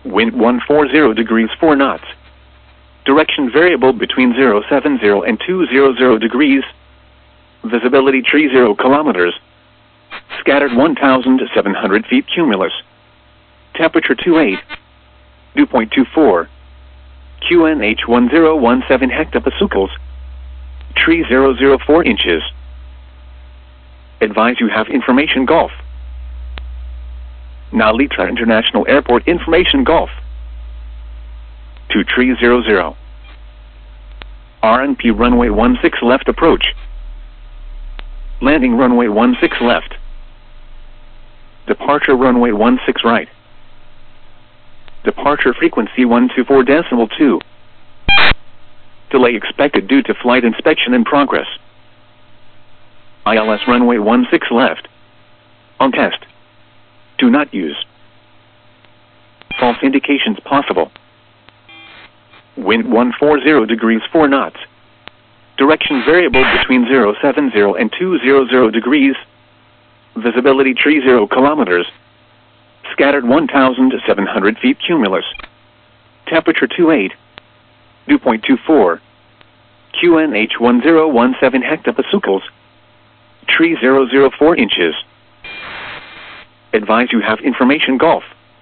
Wind 140 degrees 4 knots. Direction variable between 070 and 200 degrees. Visibility 30 kilometers. Scattered 1,700 feet cumulus. Temperature 28. Dew point 24. QNH 1017 hectopascals. Tree 004 inches. Advise you have information Golf. Now Litra International Airport information Golf. To tree 00. RNP runway 16 left approach. Landing runway 16 left. Departure runway 16 right. Departure frequency 124.2. Delay expected due to flight inspection in progress. ILS runway 16 left. On test. Do not use. False indications possible. Wind 140 degrees 4 knots. Direction variable between 070 and 200 degrees. Visibility 30 kilometers. Scattered 1,700 feet cumulus. Temperature 28. Dew point 24. QNH 1017 hectopascals. Tree 004 inches. Advise you have information Golf.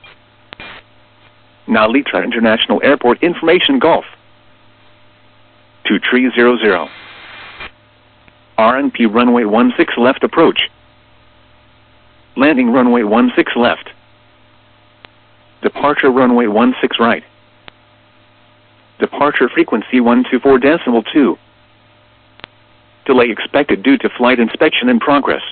Now Litra International Airport information Golf. To tree 00. RNP runway 16 left approach. Landing runway 16 left. Departure runway 16 right. Departure frequency 124.2. Delay expected due to flight inspection in progress.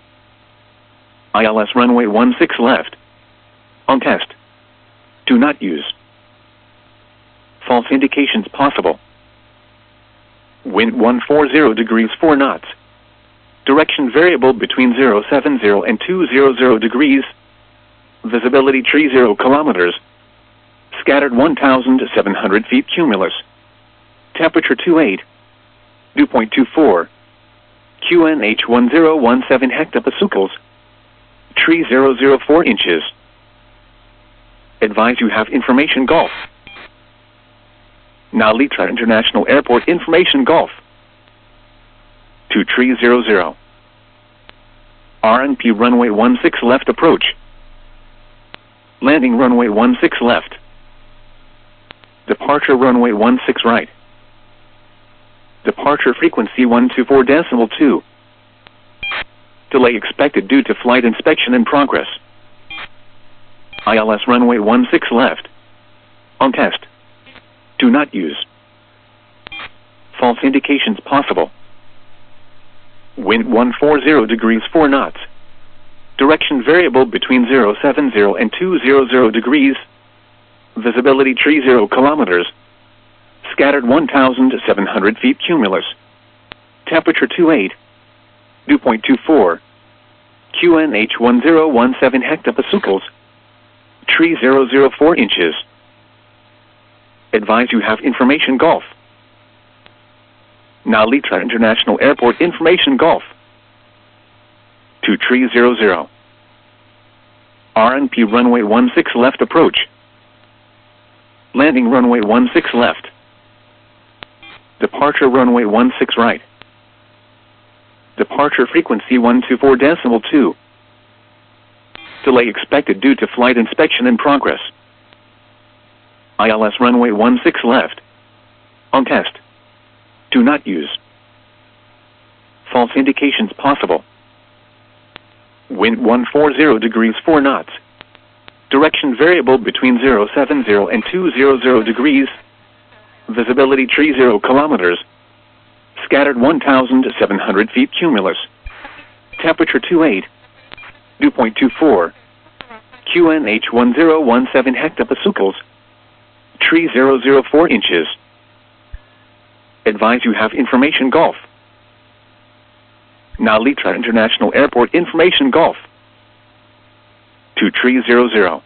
ILS runway 16 left. On test. Do not use. False indications possible. Wind 140 degrees 4 knots. Direction variable between 070 and 200 degrees. Visibility 30 kilometers. Scattered 1,700 feet cumulus. Temperature 28. Dew point 24. QNH 1017 hectopascals. Tree 004 inches. Advise you have information Golf. Now Litra International Airport information Golf. To tree 00. RNP runway 16 left approach. Landing runway 16 left. Departure runway 16 right. Departure frequency 124.2. Delay expected due to flight inspection in progress. ILS runway 16 left. On test. Do not use. False indications possible. Wind 140 degrees 4 knots. Direction variable between 070 and 200 degrees. Visibility 30 kilometers. Scattered 1,700 feet cumulus. Temperature 28. Dew point 24. QNH 1017 hectopascals. Tree 004 inches. Advise you have information Golf. Now Litra International Airport information Golf. To tree 00. RNP runway 16 left approach. Landing runway 16 left. Departure runway 16 right. Departure frequency 124.2. Delay expected due to flight inspection in progress. ILS runway 16 left. On test. Do not use. False indications possible. Wind 140 degrees 4 knots. Direction variable between 070 and 200 degrees. Visibility 30 kilometers. Scattered 1,700 feet cumulus. Temperature 28. Dew point 24. QNH 1017 hectopascals. Tree 004 inches. Advise you have information Golf. Now Litra International Airport information Golf. To tree 00.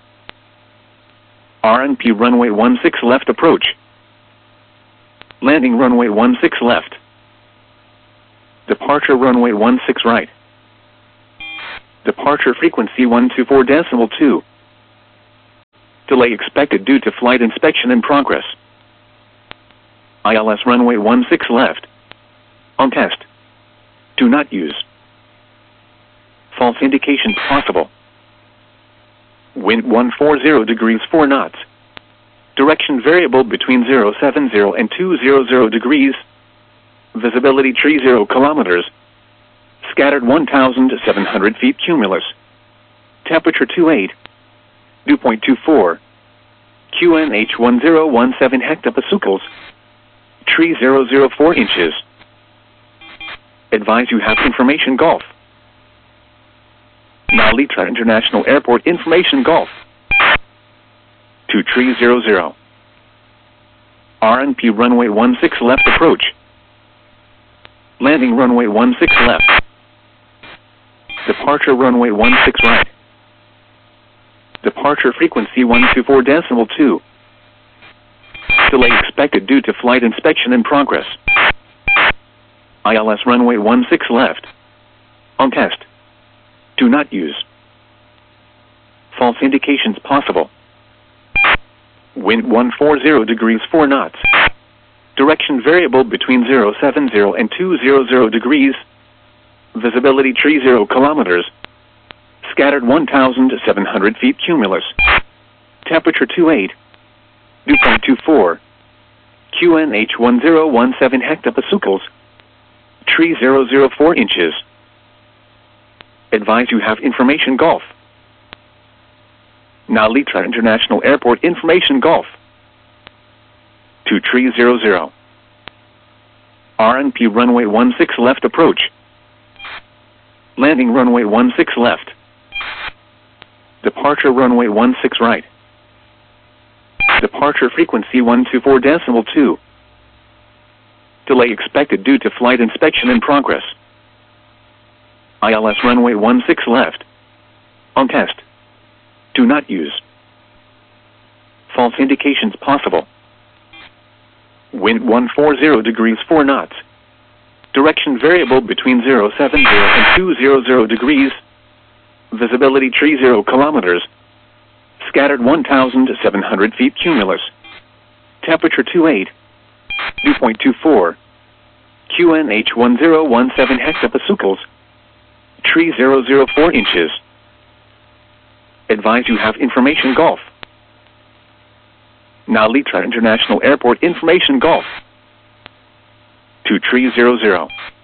RNP runway 16 left approach. Landing runway 16 left. Departure runway 16 right. Departure frequency 124.2. Delay expected due to flight inspection in progress. ILS runway 16 left. On test. Do not use. False indications possible. Wind 140 degrees 4 knots. Direction variable between 070 and 200 degrees. Visibility 30 kilometers. Scattered 1,700 feet cumulus. Temperature 28. Dew point 24. QNH 1017 hectopascals. Tree 004 inches. Advise you have information Golf. Now Litra International Airport information Golf. To tree 00. RNP runway 16 left approach. Landing runway 16 left. Departure runway 16 right. Departure frequency 124.2. Delay expected due to flight inspection in progress. ILS runway 16 left. On test. Do not use. False indications possible. Wind 140 degrees 4 knots. Direction variable between 070 and 200 degrees. Visibility 30 kilometers. Scattered 1,700 feet cumulus. Temperature 28. Dew point 24. QNH 1017 hectopascals. Tree 004 inches. Advise you have information Golf. Now Litra International Airport information Golf. To tree 00. RNP runway 16 left approach. Landing runway 16 left. Departure runway 16 right. Departure frequency 124.2. Delay expected due to flight inspection in progress. ILS runway 16 left. On test. Do not use. False indications possible. Wind 140 degrees 4 knots. Direction variable between 070 and 200 degrees. Visibility 30 kilometers. Scattered 1,700 feet cumulus. Temperature 28. Dew point 24. QNH 1017 hectopascals. Tree 004 inches. Advise you have information Golf. Now Litra International Airport information Golf. To tree 00.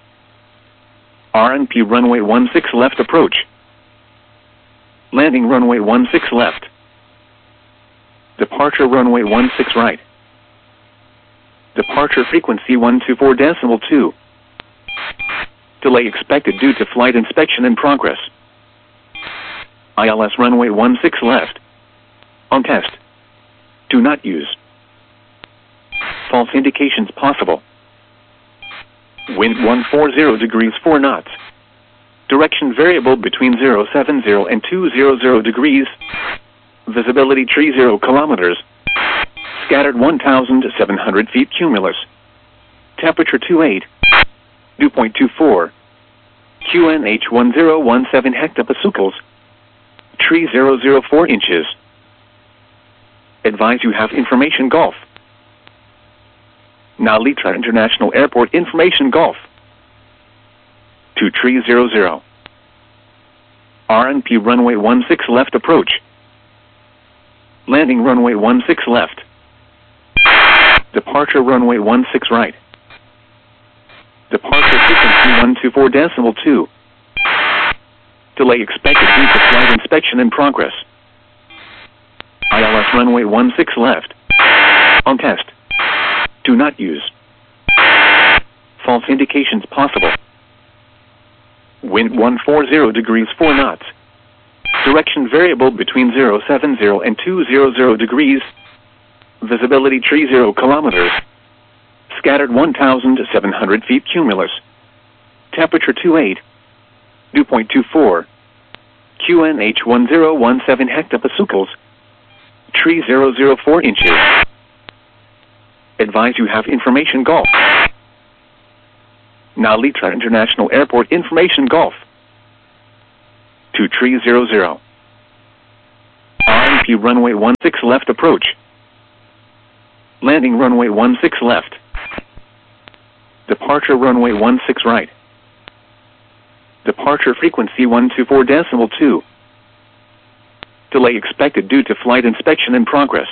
RNP runway 16 left approach. Landing runway 16 left. Departure runway 16 right. Departure frequency 124.2. Delay expected due to flight inspection in progress. ILS runway 16 left. On test. Do not use. False indications possible. Wind 140 degrees 4 knots. Direction variable between 070 and 200 degrees. Visibility 30 kilometers. Scattered 1,700 feet cumulus. Temperature 28. Dew point 24. QNH 1017 hectopascals. Tree 004 inches. Advise you have information Golf. Now Litra International Airport information Golf. To tree 00. RNP runway 16 left approach. Landing runway 16 left. Departure runway 16 right. Departure frequency 124.2. Delay expected due to flight inspection in progress. ILS runway 16 left. On test. Do not use. False indications possible. Wind 140 degrees 4 knots. Direction variable between 070 and 200 degrees. Visibility 30 kilometers. Scattered 1,700 feet cumulus. Temperature 28. Dew point 24. QNH 1017 hectopascals. Tree 004 inches. Advise you have information Golf. Now Litra International Airport information Golf. To tree 00. RNP RNP runway 16 left approach. Landing runway 16 left. Departure runway 16 right. Departure frequency 124.2. Delay expected due to flight inspection in progress.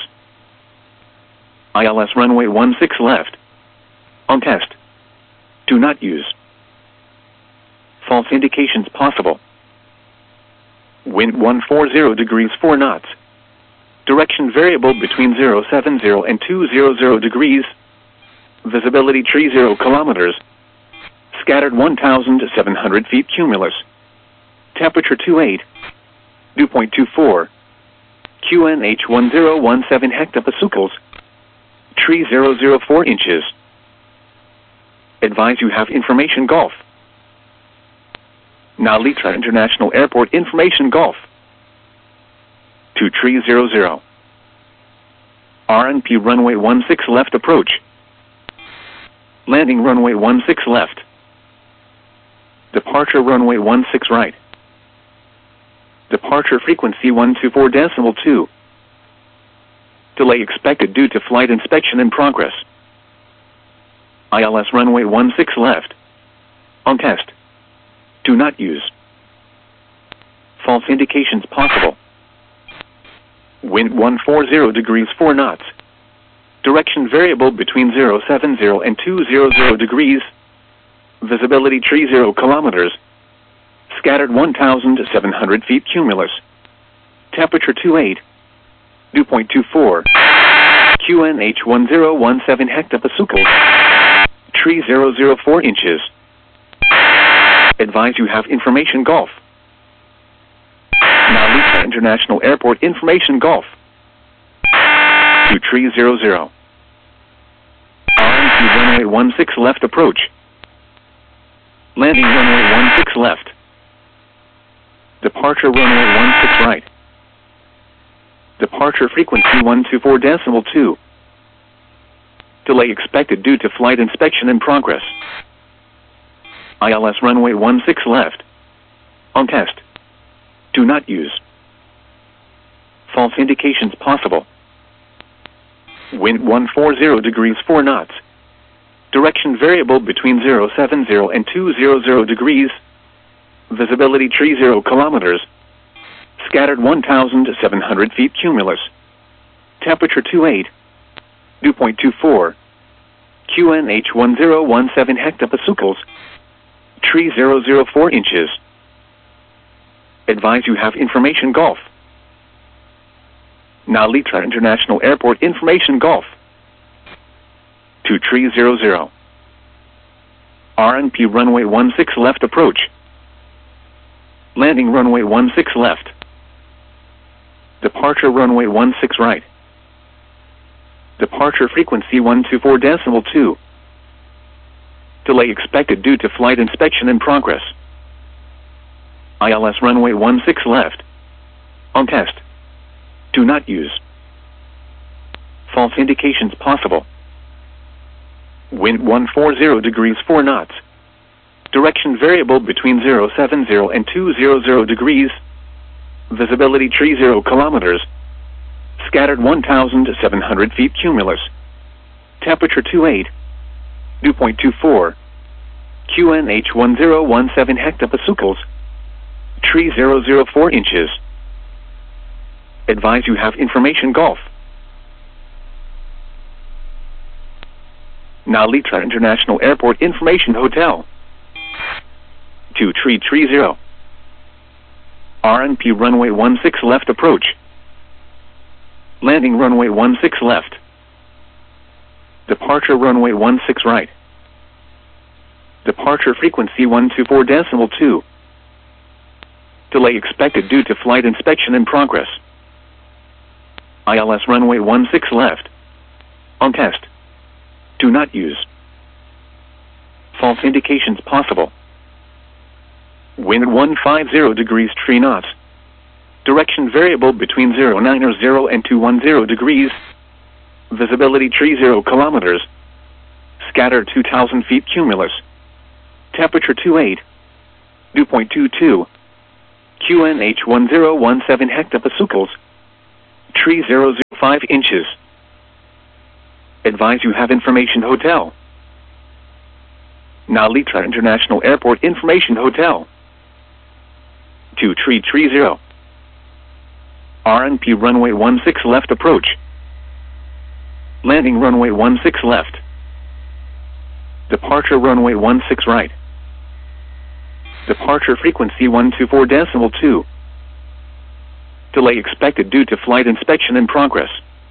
ILS runway 16 left. On test. Do not use. False indications possible. Wind 140 degrees 4 knots. Direction variable between 070 and 200 degrees. Visibility 30 kilometers. Scattered 1,700 feet cumulus. Temperature 28. Dew point 24. QNH 1017 hectopascals. Tree 004 inches. Advise you have information Golf. Now Litra International Airport information Golf. To Tree 00. RNP runway 16 left approach. Landing runway 16 left. Departure runway 16 right. Departure frequency 124.2. Delay expected due to flight inspection in progress. ILS runway 16 left. On test. Do not use. False indications possible. Wind 140 degrees 4 knots. Direction variable between 070 and 200 degrees. Visibility 30 kilometers. Scattered 1,700 feet cumulus. Temperature 28. Dew point 24. QNH 1017 hectopascals. Tree 004 inches. Advise you have information Golf. Now Litra International Airport information Golf. To Tree 00. RNP runway 16 left approach. Landing runway 16 left. Departure runway 16 right. Departure frequency 124.2. Delay expected due to flight inspection in progress. ILS runway 16 left. On test. Do not use. False indications possible. Wind 140 degrees 4 knots. Direction variable between 070 and 200 degrees. Visibility 30 kilometers. Scattered 1,700 feet cumulus. Temperature 28. Dew point 24. QNH 1017 hectopascals. Tree 004 inches. Advise you have information Golf. Now Litra International Airport information Golf. To Tree 00. RNP runway 16 left approach. Landing runway 16 left. Departure runway 16 right. Departure frequency 124.2. Delay expected due to flight inspection in progress. ILS runway 16 left. On test. Do not use. False indications possible. Wind 140 degrees 4 knots. Direction variable between 070 and 200 degrees. Visibility 30 kilometers. Scattered 1,700 feet cumulus. Temperature 28. Dew point 24. QNH 1017 hectopascals. Tree 004 inches. Advise you have information Golf. Now Litra International Airport information Hotel. To Tree 30. RNP runway 16 left approach. Landing runway 16 left. Departure runway 16 right. Departure frequency 124.2. Delay expected due to flight inspection in progress. ILS runway 16 left. On test. Do not use. False indications possible. Wind 150 degrees 3 knots. Direction variable between 090 and 210 degrees. Visibility 30 kilometers. Scattered 2,000 feet cumulus. Temperature 28. Dew point 22. QNH 1017 hectopascals. Tree 005 inches. Advise you have information hotel. Nalitra International Airport Information Hotel. To Tree 30. RNP runway 16 left approach. Landing runway 16 left. Departure runway 16 right. Departure frequency 124.2. Delay expected due to flight inspection in progress.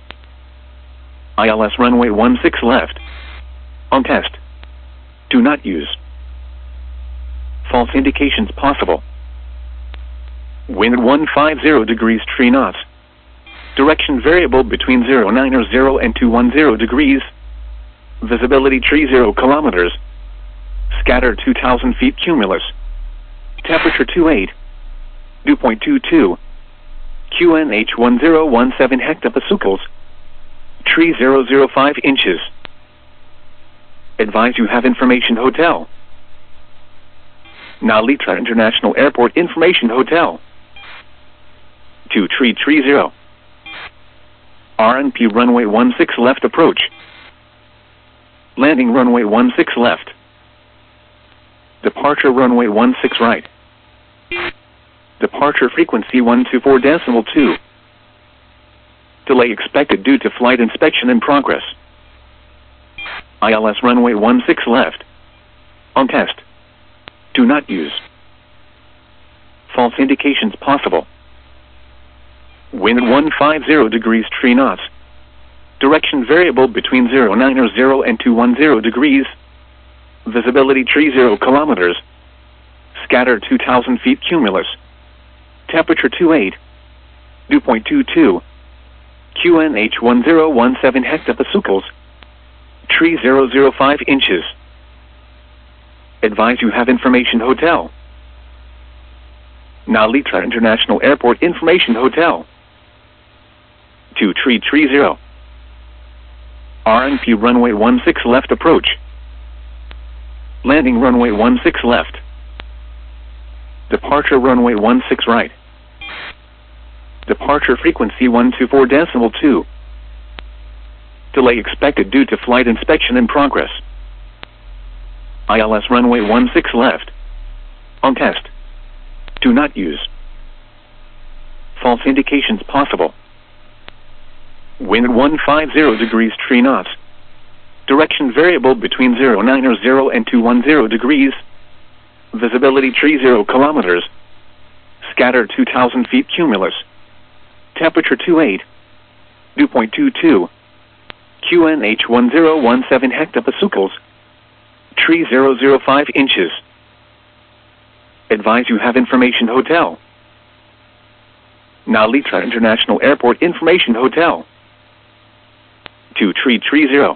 ILS runway 16 left. On test. Do not use. False indications possible. Wind 150 degrees 3 knots. Direction variable between 090 and 210 degrees. Visibility 30 kilometers. Scatter 2,000 feet cumulus. Temperature 28. Dew point 22. QNH 1017 hectopascals. Tree 005 inches. Advise you have information hotel. Nalitra International Airport Information Hotel. To Tree 30. RNP runway 16 left approach. Landing runway 16 left. Departure runway 16 right. Departure frequency 124.2. Delay expected due to flight inspection in progress. ILS runway 16 left. On test. Do not use. False indications possible. Wind 150 degrees 3 knots. Direction variable between 090 and 210 degrees. Visibility 30 kilometers. Scatter 2,000 feet cumulus. Temperature 28. Dew point 22. QNH 1017 hectopascals. Tree 005 inches. Advise you have information hotel. Nalitra International Airport Information Hotel. To Tree 30. RNP runway 16 left approach. Landing runway 16 left. Departure runway 16 right. Departure frequency 124.2. Delay expected due to flight inspection in progress. ILS runway 16 left. On test. Do not use. False indications possible. Wind 150 degrees 3 knots. Direction variable between 090 and 210 degrees. Visibility 30 kilometers. Scatter 2,000 feet cumulus. Temperature 28. Dew point 22. QNH 1017 hectopascals. Tree 005 inches. Advise you have information hotel. Nalitra International Airport Information Hotel. To Tree 30.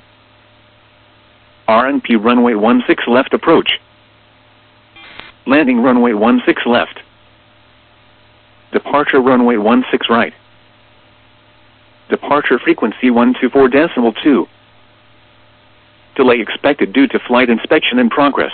RNP runway 16 left approach. Landing runway 16 left. Departure runway 16 right. Departure frequency 124.2. Delay expected due to flight inspection in progress.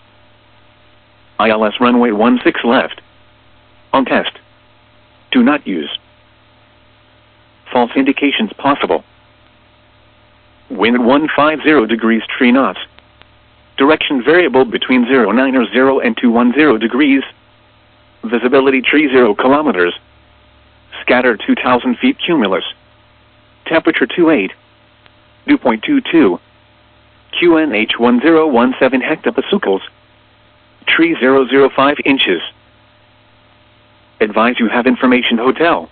ILS runway 16 left. On test. Do not use. False indications possible. Wind 150 degrees 3 knots. Direction variable between 090 and 210 degrees. Visibility 30 kilometers. Scatter 2,000 feet cumulus. Temperature 28. Dew point 22. QNH 1017 hectopascals. Tree 005 inches. Advise you have information hotel.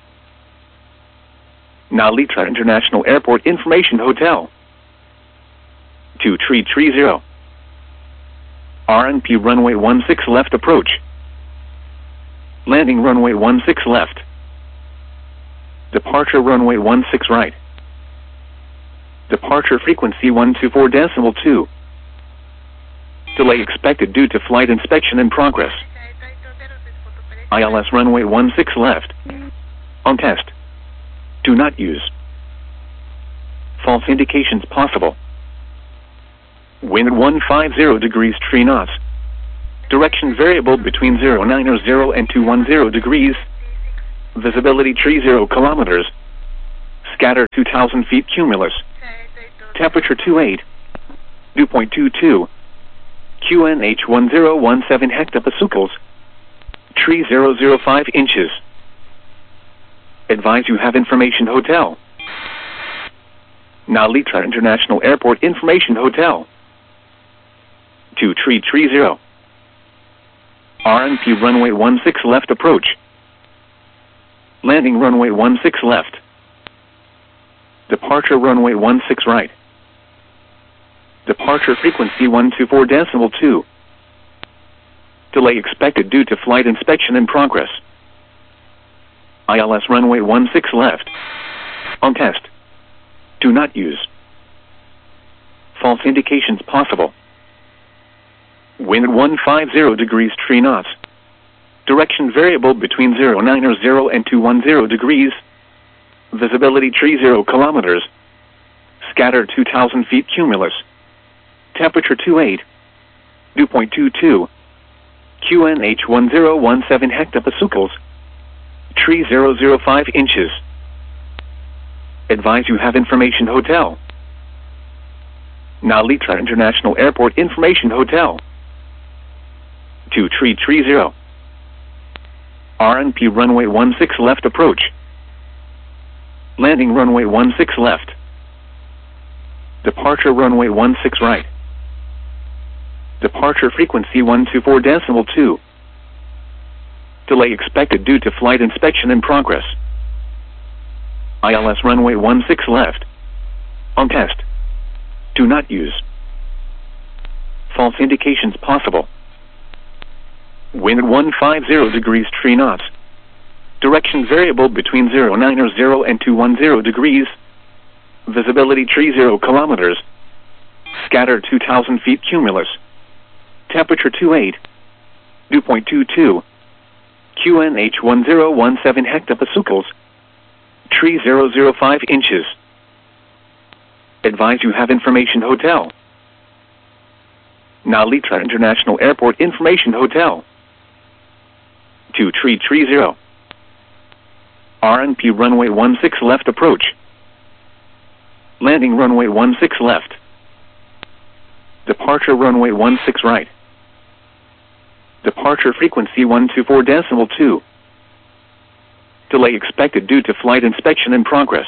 Nalitra International Airport Information Hotel. To Tree 30. RNP runway 16 left approach. Landing runway 16 left. Departure runway 16 right. Departure frequency 124.2. Delay expected due to flight inspection in progress. ILS runway 16 left. On test. Do not use. False indications possible. Wind 150 degrees 3 knots. Direction variable between 090 and 210 degrees. Visibility 30 kilometers. Scatter 2,000 feet cumulus. Temperature 28. Dew point 22. QNH 1017 hectopascals. Tree 005 inches. Advise you have information hotel. Nalitra International Airport Information Hotel. To Tree 30. RNP runway 16 left approach. Landing runway 16 left. Departure runway 16 right. Departure frequency 124.2. Delay expected due to flight inspection in progress. ILS runway 16 left. On test. Do not use. False indications possible. Wind 150 degrees 3 knots. Direction variable between 090 and 210 degrees. Visibility 30 kilometers. Scatter 2,000 feet cumulus. Temperature 28. Dew point 22. QNH 1017 hectopascals. Tree 005 inches. Advise you have information hotel. Nalitra International Airport Information Hotel. To Tree 30. RNP runway 16 left approach. Landing runway 16 left. Departure runway 16 right. Departure frequency 124.2. Delay expected due to flight inspection in progress. ILS runway 16 left. On test. Do not use. False indications possible. Wind 150 degrees 3 knots. Direction variable between 090 and 210 degrees. Visibility 30 kilometers. Scatter 2,000 feet cumulus. Temperature 28. Dew point 22. QNH 1017 hectopascals. Tree 005 inches. Advise you have information hotel. Nalitra International Airport Information Hotel. To Tree 30. RNP runway 16 left approach. Landing runway 16 left. Departure runway 16 right. Departure frequency 124.2. Delay expected due to flight inspection in progress.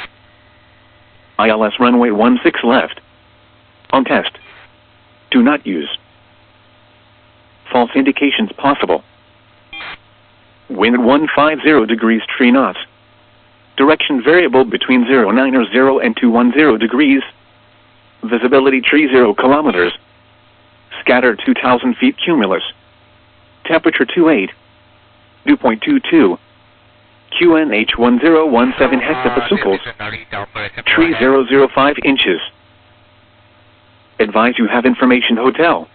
ILS runway 16 left. On test. Do not use. False indications possible. Wind 150 degrees 3 knots. Direction variable between 090 and 210 degrees. Visibility 30 kilometers. Scatter 2,000 feet cumulus. Temperature 28. Dew point 22. QNH 1017 hectopascals. Tree 005 inches. Advise you have information hotel.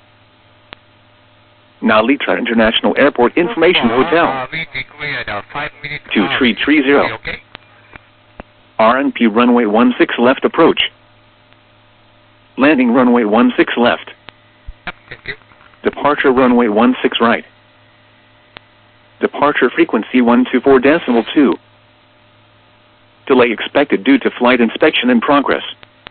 Nalitra International Airport Information Hotel. To Tree 30. RNP runway 16 left approach. Landing runway 16 left. Departure runway 16 right. Departure frequency 124.2. Delay expected due to flight inspection in progress.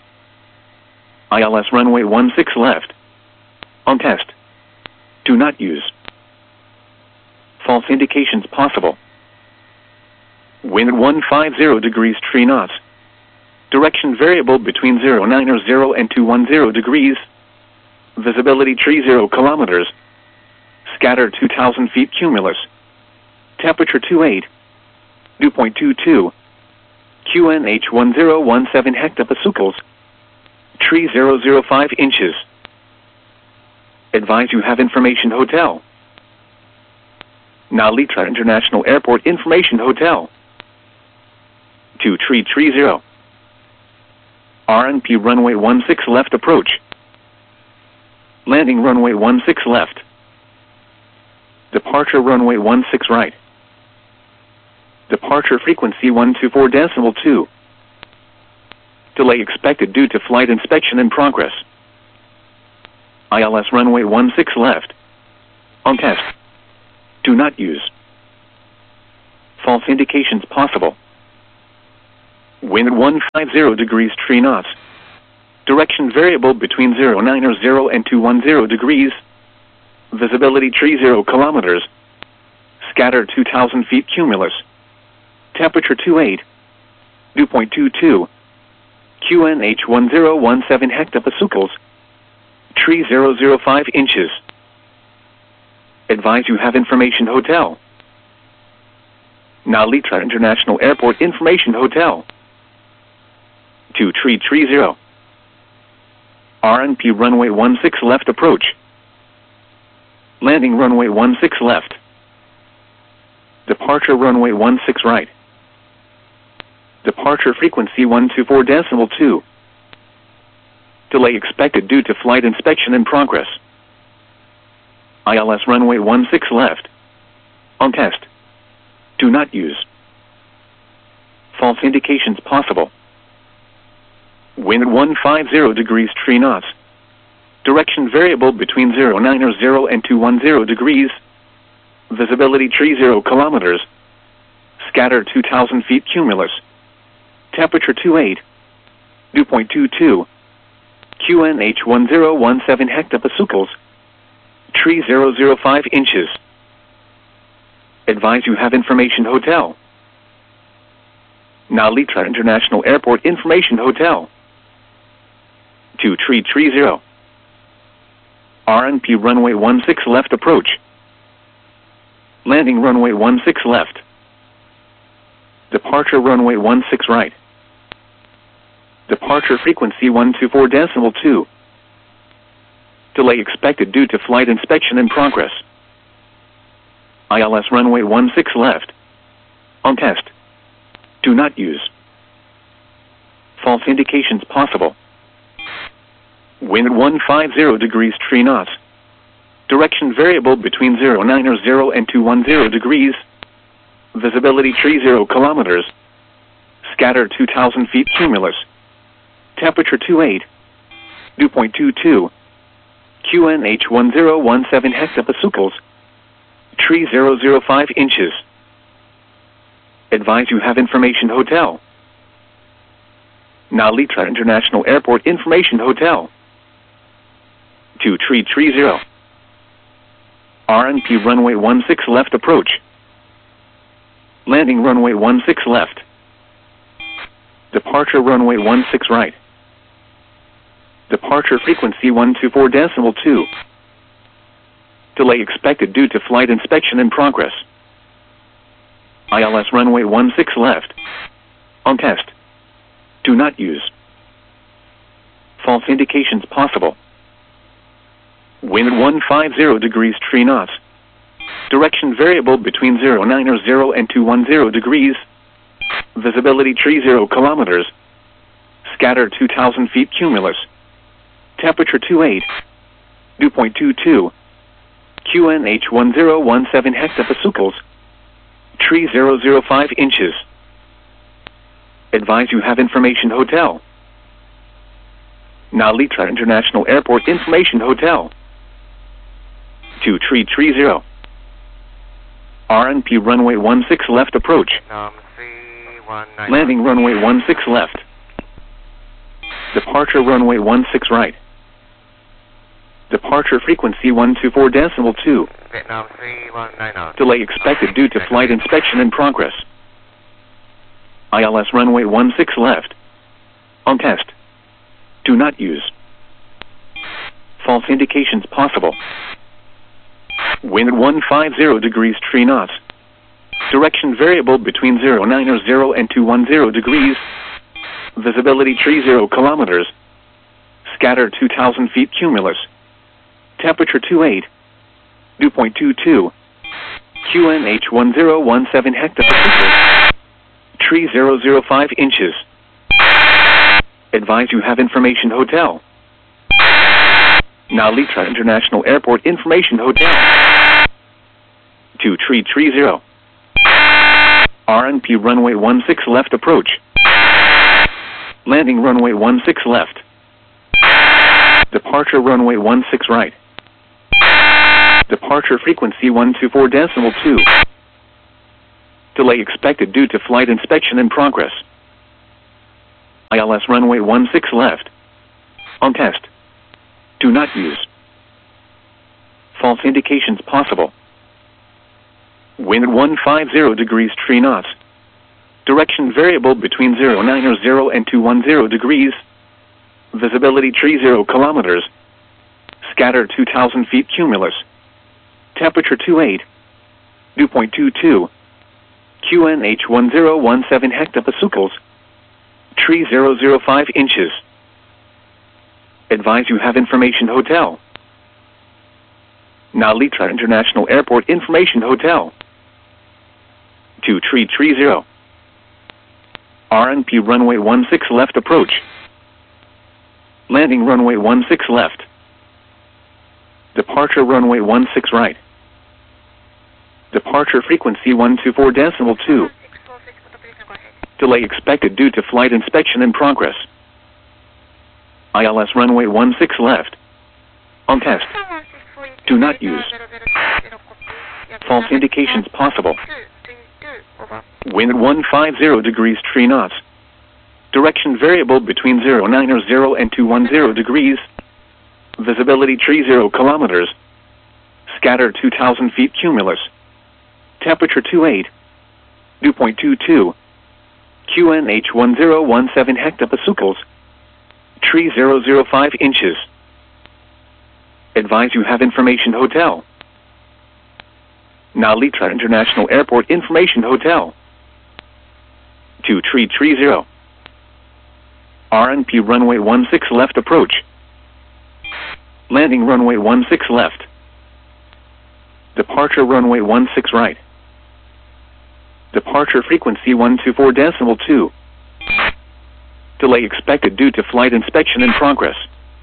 ILS runway 16 left. On test. Do not use. False indications possible. Wind 150 degrees 3 knots. Direction variable between 090 and 210 degrees. Visibility 30 kilometers. Scatter 2,000 feet cumulus. Temperature 28. Dew point 22. QNH 1017 hectopascals. Tree 005 inches. Advise you have information hotel. Nalitra International Airport Information Hotel. To Tree 30. RNP runway 16 left approach. Landing runway 16 left. Departure runway 16 right. Departure frequency 124.2. Delay expected due to flight inspection in progress. ILS runway 16 left. On test. Do not use. False indications possible. Wind at 150 degrees 3 knots. Direction variable between 090 and 210 degrees. Visibility 30 kilometers. Scatter 2,000 feet cumulus. Temperature 28. Dew point 22. QNH 1017 hectopascals. 3005 inches. Advise you have information hotel. Nalitra International Airport Information Hotel. 2330. RNP runway 16 left approach. Landing runway 16 left. Departure runway 16 right. Departure frequency 124.2. Delay expected due to flight inspection in progress. ILS runway 16 left. On test. Do not use. False indications possible. Wind at 150 degrees 3 knots. Direction variable between 090 and 210 degrees. Visibility 30 kilometers. Scatter 2,000 feet cumulus. Temperature 28. Dew point 22. QNH 1017 hectopascals. 3005 inches. Advise you have information hotel. Nalitra International Airport Information Hotel. 2330. RNP runway 16 left approach. Landing runway 16 left. Departure runway 16 right. Departure frequency 124.2. Delay expected due to flight inspection in progress. ILS runway 16 left. On test. Do not use. False indications possible. Wind at 150 degrees 3 knots. Direction variable between 090 and 210 degrees. Visibility 30 kilometers. Scatter 2,000 feet cumulus. Temperature 28. Dew point 22. QNH 1017 hectopascals. 3005 inches. Advise you have information hotel. Nalitra International Airport Information Hotel. 2330. RNP runway 16 left approach. Landing runway 16 left. Departure runway 16 right. Departure frequency 124.2. Delay expected due to flight inspection in progress. ILS runway 16 left. On test. Do not use. False indications possible. Wind at 150 degrees 3 knots. Direction variable between 090 and 210 degrees. Visibility 30 kilometers. Scatter 2,000 feet cumulus. Temperature 28. Dew point 22. QNH 1017 hectopascals. 3005 inches. Advise you have information hotel. Nalitra International Airport Information Hotel. 2330. RNP runway 16 left approach. Landing runway 16 left. Departure runway 16 right. Departure frequency 124.2. Vietnam 3190. Delay expected due to flight inspection in progress. ILS runway 16 left. On test. Do not use. False indications possible. Wind at 150 degrees 3 knots. Direction variable between 090 and 210 degrees. Visibility 30 kilometers. Scatter 2,000 feet cumulus. Temperature 28. Dew point 22. QNH 1017 hectopascals. 3005 inches. Advise you have information hotel. Nalitra International Airport Information Hotel. 2330. RNP runway 16 left approach. Landing runway 16 left. Departure runway 16 right. Departure frequency 124.2. Delay expected due to flight inspection in progress. ILS runway 16 left. On test. Do not use. False indications possible. Wind at 150 degrees 3 knots. Direction variable between 090 and 210 degrees. Visibility 30 kilometers. Scatter 2,000 feet cumulus. Temperature 28. Dew point 22. QNH 1017 hectopascals. 3005 inches. Advise you have information hotel. Nalitra International Airport Information Hotel. 2330. RNP runway 16 left approach. Landing runway 16 left. Departure runway 16 right. Departure frequency 124.2. Delay expected due to flight inspection in progress. ILS runway 16 left. On test. Do not use. False indications possible. Wind at 150 degrees 3 knots. Direction variable between 090 and 210 degrees. Visibility 30 kilometers. Scatter 2,000 feet cumulus. Temperature 28. Dew point 22. QNH 1017 hectopascals. 3005 inches. Advise you have information hotel. Nalitra International Airport Information Hotel. 2330. RNP runway 16 left approach. Landing runway 16 left. Departure runway 16 right. Departure frequency 124.2. Delay expected due to flight inspection in progress.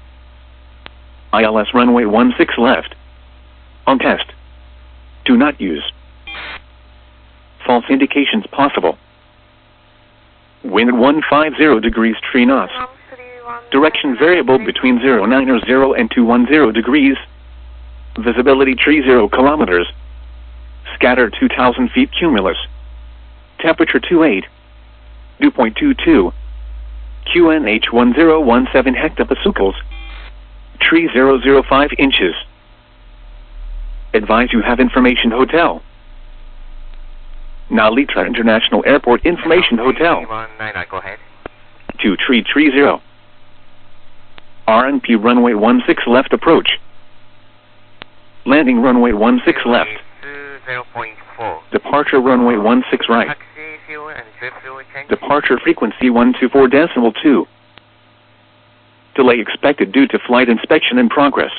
ILS runway 16 left. On test. Do not use. False indications possible. Wind at 150 degrees 3 knots. Direction variable between 090 and 210 degrees. Visibility 30 kilometers. Scatter 2,000 feet cumulus. Temperature 28. Dew point 22. QNH 1017 hectopascals. 3005 inches. Advise you have information hotel. Nalitra International Airport Information Hotel. 2330. RNP runway 16 left approach. Landing runway 16 left. Departure runway 16 right. Departure frequency 124.2. Delay expected due to flight inspection in progress.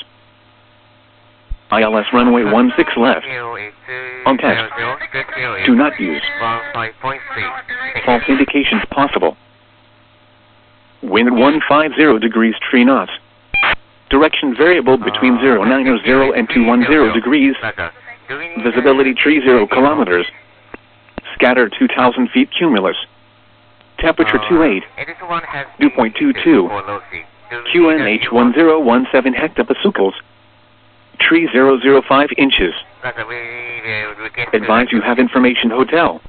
ILS runway 16 left. On test. Do not use. False indications possible. Wind at 150 degrees 3 knots. Direction variable between 090 and 210 degrees. Visibility 30 kilometers. Scatter 2,000 feet cumulus. Temperature 28. Dew point 22. QNH 1017 hectopascals. 3005 inches. Advise you have information hotel.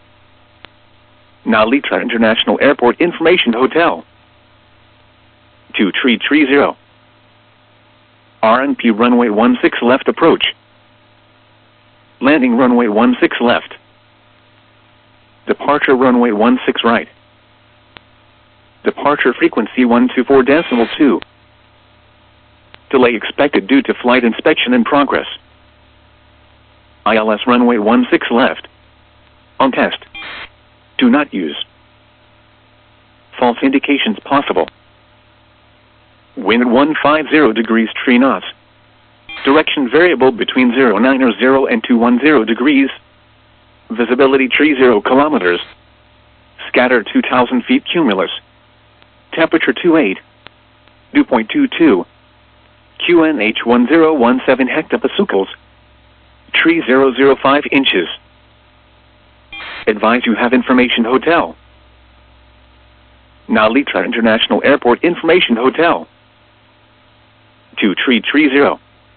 Nalitra International Airport Information Hotel. 2330. RNP runway 16 left approach. Landing runway 16 left. Departure runway 16 right. Departure frequency 124.2. Delay expected due to flight inspection in progress. ILS runway 16 left. On test. Do not use. False indications possible. Wind at 150 degrees 3 knots. Direction variable between 090 and 210 degrees. Visibility 30 kilometers. Scatter 2,000 feet cumulus. Temperature 28. Dew point 22. QNH 1017 hectopascals. 3005 inches. Advise you have information hotel. Nalitra International Airport Information Hotel. 2330.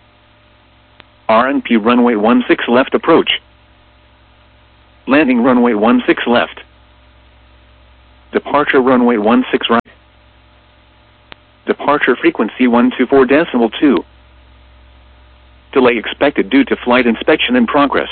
RNP runway 16 left approach. Landing runway 16 left. Departure runway 16 right. Departure frequency 124.2. Delay expected due to flight inspection in progress.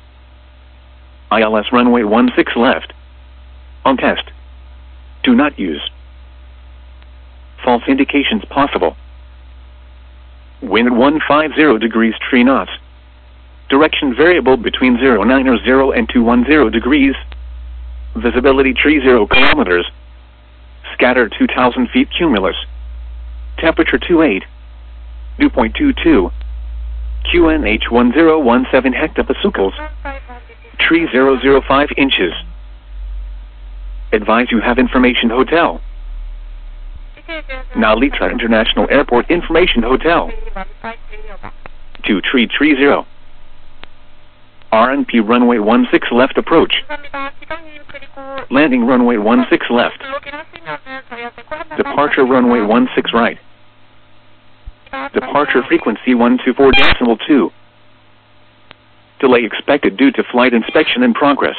ILS runway 16 left. On test. Do not use. False indications possible. Wind 150 degrees 3 knots. Direction variable between 090 and 210 degrees. Visibility 30 kilometers. Scatter 2,000 feet cumulus. Temperature 28. Dew point 22. QNH 1017 hectopascals. Tree 005 inches. Advise you have information hotel. Nalitra International Airport Information Hotel. 2330. RNP runway 16 left approach. Landing runway 16 left. Departure runway 16 right. Departure frequency 124.2. Delay expected due to flight inspection in progress.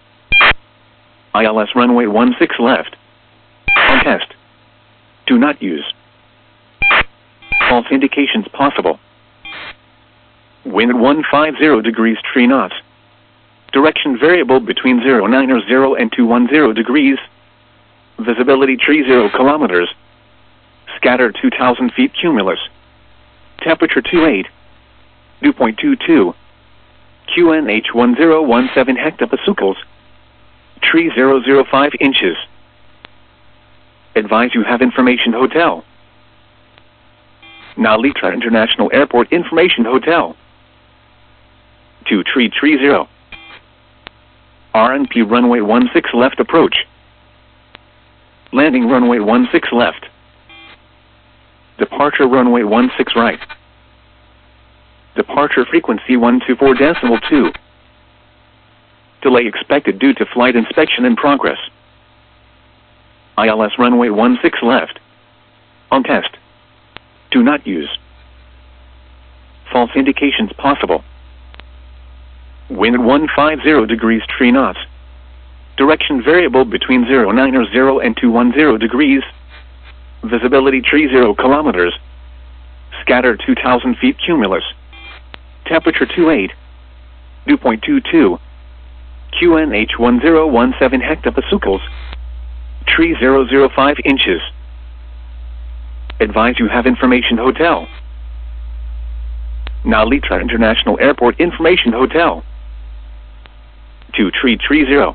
ILS runway 16 left. On test. Do not use. False indications possible. Wind 150 degrees 3 knots. Direction variable between 090 and 210 degrees. Visibility 30 kilometers. Scatter 2,000 feet cumulus. Temperature 28. Dew point 22. QNH 1017 hectopascals. Tree 005 inches. Advise you have information hotel. Nalitra International Airport Information Hotel. 2330. RNP runway 16 left approach. Landing runway 16 left. Departure runway 16 right. Departure frequency 124.2. Delay expected due to flight inspection in progress. ILS runway 16 left. On test. Do not use. False indications possible. Wind 150 degrees 3 knots. Direction variable between 090 and 210 degrees. Visibility 30 kilometers. Scatter 2,000 feet cumulus. Temperature 28. Dew point 22. QNH 1017 hectopascals. Tree 005 inches. Advise you have information hotel. Nalitra International Airport Information Hotel. 2330.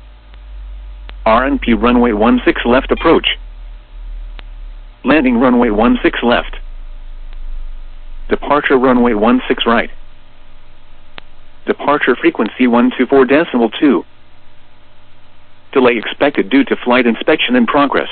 RNP runway 16 left approach. Landing runway 16 left. Departure runway 16 right. Departure frequency 124.2. Delay expected due to flight inspection in progress.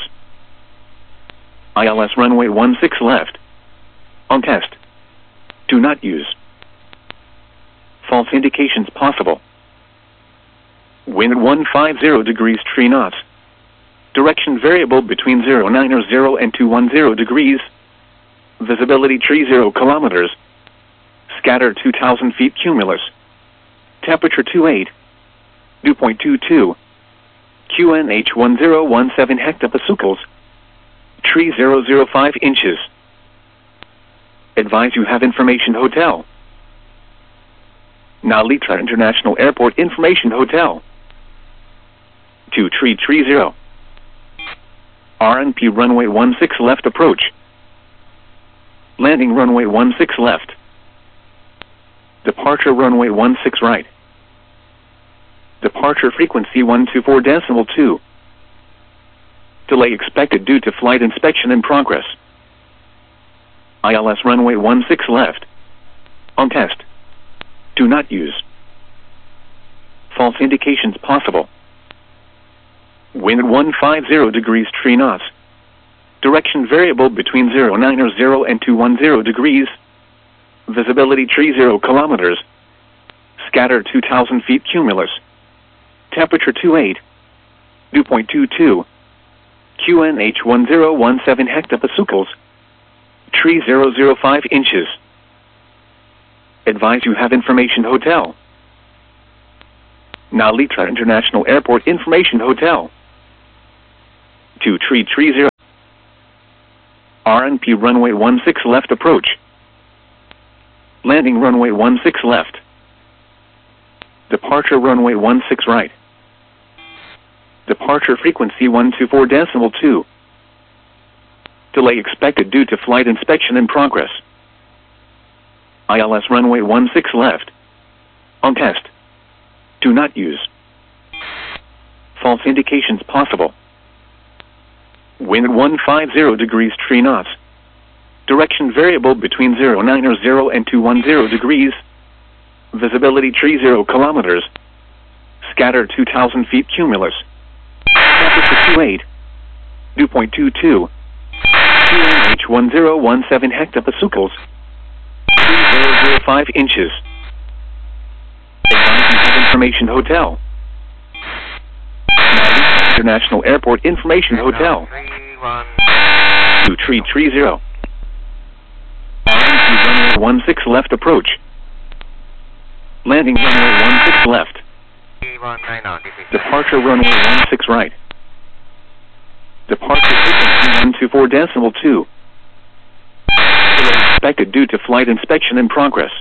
ILS runway 16 left. On test. Do not use. False indications possible. Wind 150 degrees 3 knots. Direction variable between 090 and 210 degrees. Visibility 30 kilometers. Scatter 2,000 feet cumulus. Temperature 28. Dew point 22. QNH 1017 hectopascals. Tree 005 inches. Advise you have information hotel. Nalitra International Airport Information Hotel. 2330. RNP runway 16 left approach. Landing runway 16 left. Departure runway 16 right. Departure frequency 124.2. Delay expected due to flight inspection in progress. ILS runway 16 left. On test. Do not use. False indications possible. Wind 150 degrees 3 knots. Direction variable between 090 and 210 degrees. Visibility 30 kilometers. Scatter 2,000 feet cumulus. Temperature 28. Dew point 22. QNH 1017 hectopascals. Tree 005 inches. Advise you have information hotel. To 2330. RNP runway 16 left approach. Landing runway 16 left. Departure runway 16 right. Departure frequency 124.2. Delay expected due to flight inspection in progress. ILS runway 16 left. On test. Do not use. False indications possible. Wind 150 degrees 3 knots. Direction variable between 090 and 210 degrees. Visibility 30 kilometers. Scatter 2,000 feet cumulus. Temperature 28. Dew point 22. QNH 1017 hectopascals. Tree 005 inches. Advise you have information hotel. Nalitra International Airport Information Hotel. 2330. RNP runway 16 left approach. Landing runway 16 left. Departure runway 16 right. Departure frequency 124.2. Delay expected due to flight inspection in progress. ILS runway 16 left. On test. Do not use. False indications possible. Wind at 150 degrees 3 knots. Direction variable between 090 and 210 degrees. Visibility 30 kilometers. Scatter 2,000 feet cumulus. Temperature 28. Dew point 22. QNH1017 hectopascals. 3005 inches. Advise you have information hotel. International Airport Information Hotel. 2330. Runway 16 left approach. Landing runway 16 left. Departure runway 16 right. Departure frequency 124.2. Delay expected due to flight inspection in progress.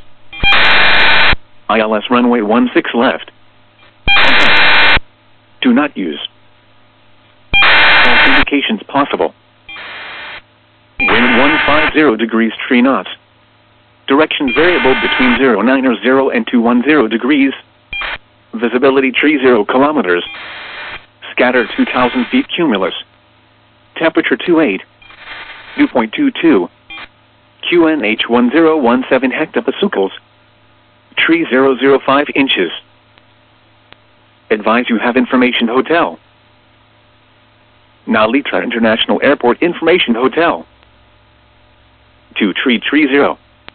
ILS runway 16 left. Do not use. False indications possible. Wind 150 degrees 3 knots. Direction variable between 090 and 210 degrees. Visibility 30 kilometers. Scatter 2,000 feet cumulus. Temperature 28. Dew point 22. QNH1017 hectopascals. 3005 inches. Advise you have information hotel. Nalitra International Airport Information Hotel. 2330.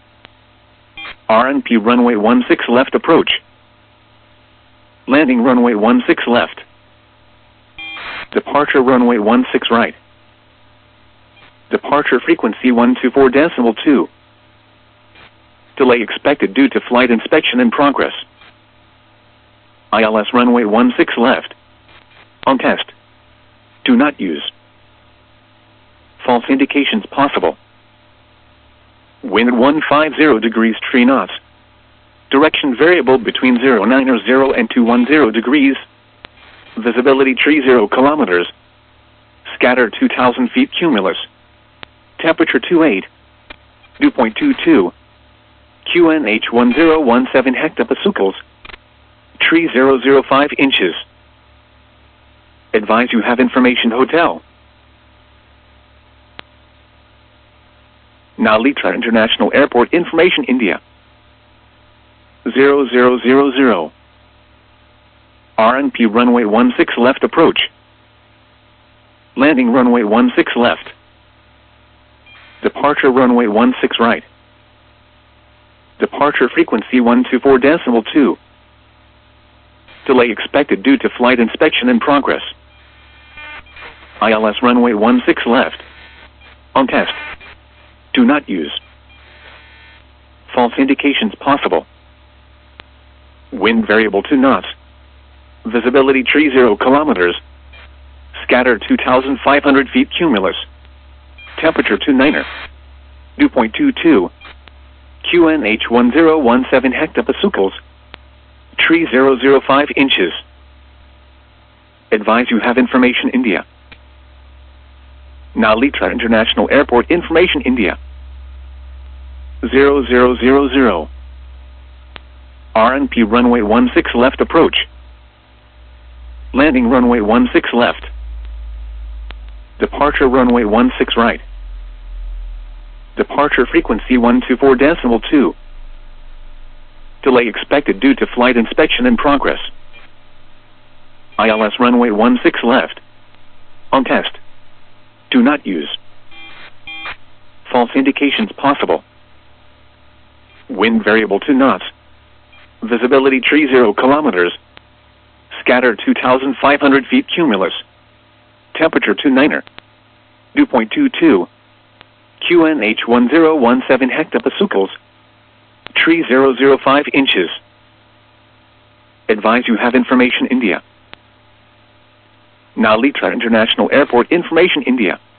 RNP runway 16 left approach. Landing runway 16 left. Departure runway 16 right. Departure frequency 124.2. Delay expected due to flight inspection in progress. ILS runway 16 left. On test. Do not use. False indications possible. Wind at 150 degrees 3 knots. Direction variable between 090 and 210 degrees. Visibility 30 kilometers. Scatter 2,000 feet cumulus. Temperature 28. Dew point 22. QNH1017 hectopascals. 3005 inches. Advise you have information hotel. Nalitra International Airport Information India. 0000. RNP runway 16 left approach. Landing runway 16 left. Departure runway 16 right. Departure frequency 124.2. Delay expected due to flight inspection in progress. ILS runway 16 left. On test. Do not use. False indications possible. Wind variable 2 knots. Visibility 30 kilometers. Scatter 2,500 feet cumulus. Temperature 29. Dew point 22. QNH1017 hectopascals. 3005 inches. Advise you have information India. Nalitra International Airport Information India. 0000. RNP runway 16 left approach. Landing runway 16 left. Departure runway 16 right. Departure frequency 124.2. Delay expected due to flight inspection in progress. ILS runway 16 left. On test. Do not use. False indications possible. Wind variable 2 knots. Visibility 30 kilometers. Scatter 2,500 feet cumulus. Temperature 29. Dew point 22. QNH1017 hectopascals. 3005 inches. Advise you have information India. Nalitra International Airport, information India.